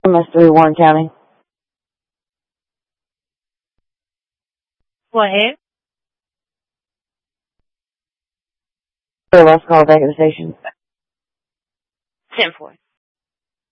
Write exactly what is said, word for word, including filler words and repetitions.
M S three, Warren County. Go ahead. Last call back at the station. ten four.